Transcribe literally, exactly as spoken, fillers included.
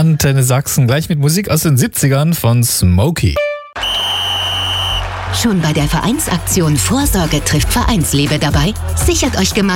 Antenne Sachsen, gleich mit Musik aus den siebzigern von Smokey. Schon bei der Vereinsaktion Vorsorge trifft Vereinsliebe dabei? Sichert euch gemeinsam